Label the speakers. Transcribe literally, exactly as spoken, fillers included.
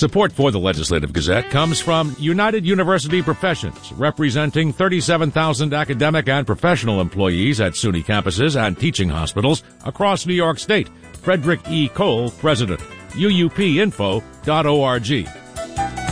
Speaker 1: Support for the Legislative Gazette comes from United University Professions, representing thirty-seven thousand academic and professional employees at SUNY campuses and teaching hospitals across New York State. Frederick E. Cole, President. U U P info dot org.